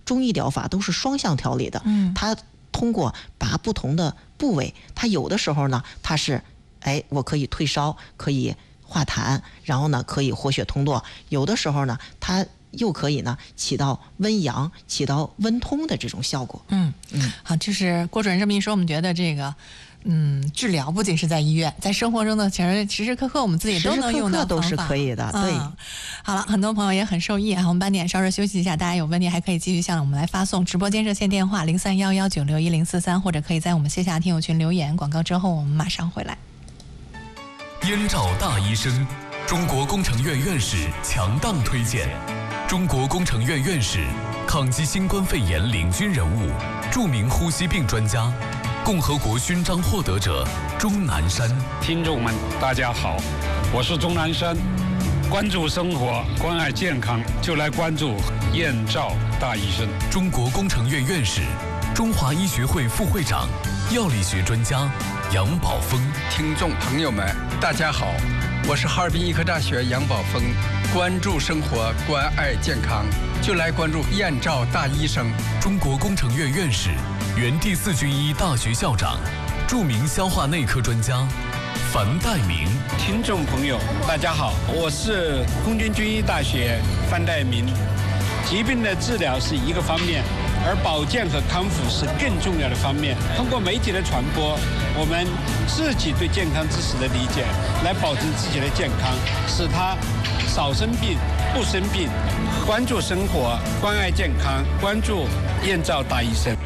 中医疗法都是双向调理的。它通过拔不同的部位，它有的时候呢，它是我可以退烧，可以化痰，然后呢可以活血通络；有的时候呢，它又可以呢起到温阳、起到温通的这种效果。 好，就是郭主任这么一说，我们觉得这个。治疗不仅是在医院，在生活中呢，其实时时刻刻我们自己都能用到方法， 都是可以的。对， 好了，很多朋友也很受益啊。我们8点稍事休息一下，大家有问题还可以继续向我们来发送直播间热线电话0311961043，或者可以在我们线下听友群留言。广告之后我们马上回来。 燕赵大医生，中国工程院院士强档推荐，中国工程院院士，抗击新冠肺炎领军人物，著名呼吸病专家。共和国勋章获得者钟南山。 听众们大家好，我是钟南山。关注生活，关爱健康，就来关注燕赵大医生。 中国工程院院士，中华医学会副会长，药理学专家杨宝峰。 听众朋友们大家好，我是哈尔滨医科大学杨宝峰。关注生活，关爱健康，就来关注燕赵大医生。 中国工程院院士，原第4军医大学校长，著名消化内科专家樊岱明。 听众朋友大家好，我是空军军医大学樊岱明。疾病的治疗是一个方面，而保健和康复是更重要的方面。通过媒体的传播，我们自己对健康知识的理解，来保证自己的健康，使他少生病不生病。关注生活，关爱健康，关注燕赵大医生。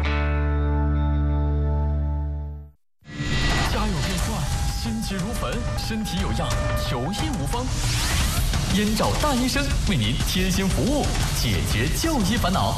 家有变坏，心急如焚，身体有恙，求医无方。燕赵大医生为您贴心服务，解决就医烦恼。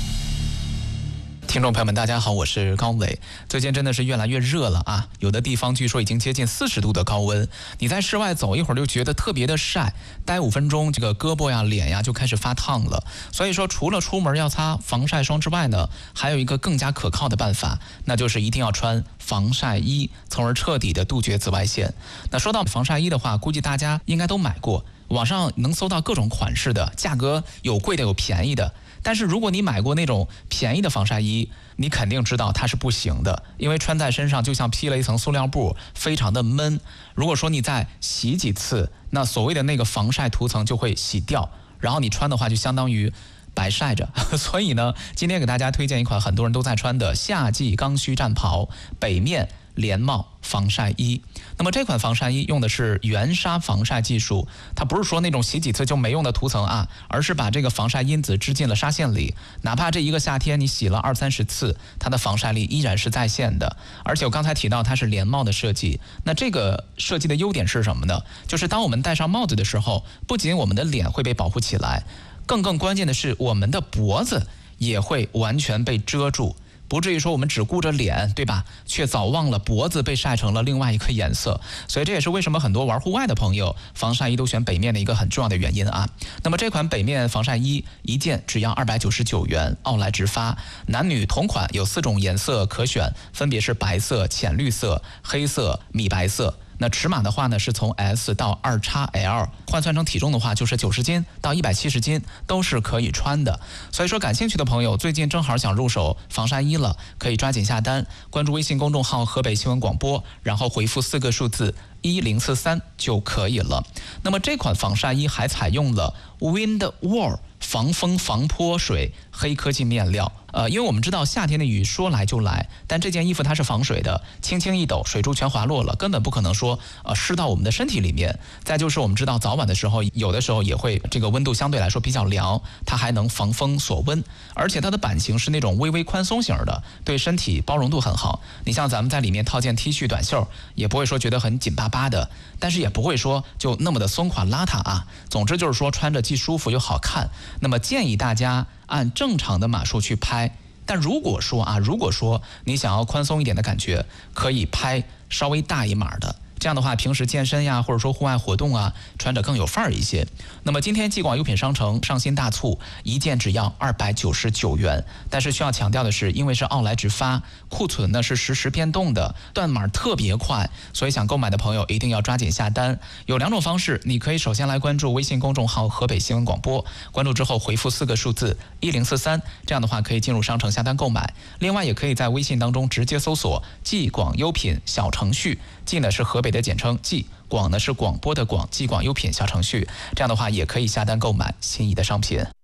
听众朋友们大家好，我是高伟。最近真的是越来越热了啊，有的地方据说已经接近40度的高温，你在室外走一会儿就觉得特别的晒，待5分钟这个胳膊呀脸呀就开始发烫了。所以说除了出门要擦防晒霜之外呢，还有一个更加可靠的办法，那就是一定要穿防晒衣，从而彻底的杜绝紫外线。那说到防晒衣的话，估计大家应该都买过，网上能搜到各种款式的，价格有贵的有便宜的。但是如果你买过那种便宜的防晒衣，你肯定知道它是不行的，因为穿在身上就像披了一层塑料布，非常的闷。如果说你再洗几次，那所谓的那个防晒涂层就会洗掉，然后你穿的话就相当于白晒着。所以呢，今天给大家推荐一款很多人都在穿的夏季刚需战袍北面连帽防晒衣。那么这款防晒衣用的是原纱防晒技术，它不是说那种洗几次就没用的涂层啊，而是把这个防晒因子织进了纱线里，哪怕这一个夏天你洗了20-30次，它的防晒力依然是在线的。而且我刚才提到它是连帽的设计，那这个设计的优点是什么呢？就是当我们戴上帽子的时候，不仅我们的脸会被保护起来，更关键的是我们的脖子也会完全被遮住，不至于说我们只顾着脸，对吧？却早忘了脖子被晒成了另外一个颜色。所以这也是为什么很多玩户外的朋友防晒衣都选北面的一个很重要的原因啊。那么这款北面防晒衣一件只要299元，奥莱直发，男女同款，有4种颜色可选，分别是白色、浅绿色、黑色、米白色。那尺码的话呢，是从 S 到2XL， 换算成体重的话，就是90斤到170斤都是可以穿的。所以说，感兴趣的朋友最近正好想入手防晒衣了，可以抓紧下单，关注微信公众号河北新闻广播，然后回复4个数字1043就可以了。那么这款防晒衣还采用了 Windwall 防风防泼水黑科技面料。因为我们知道夏天的雨说来就来，但这件衣服它是防水的，轻轻一抖，水珠全滑落了，根本不可能说湿到我们的身体里面。再就是我们知道早晚的时候，有的时候也会这个温度相对来说比较凉，它还能防风锁温，而且它的版型是那种微微宽松型的，对身体包容度很好。你像咱们在里面套件 T 恤短袖，也不会说觉得很紧巴巴的，但是也不会说就那么的松垮邋遢啊。总之就是说穿着既舒服又好看。那么建议大家按正常的码数去拍，但如果说你想要宽松一点的感觉，可以拍稍微大一码的， 这样的话平时健身呀，或者说户外活动啊，穿着更有范儿一些。那么今天继广优品商城上新大促，一件只要299元。但是需要强调的是，因为是奥莱直发，库存呢是实时变动的，断码特别快，所以想购买的朋友一定要抓紧下单。有2种方式，你可以首先来关注微信公众号河北新闻广播，关注之后回复4个数字1043，这样的话可以进入商城下单购买。另外也可以在微信当中直接搜索继广优品小程序，继呢是河北的简称，继广呢是广播的广，继广优品小程序，这样的话也可以下单购买心仪的商品。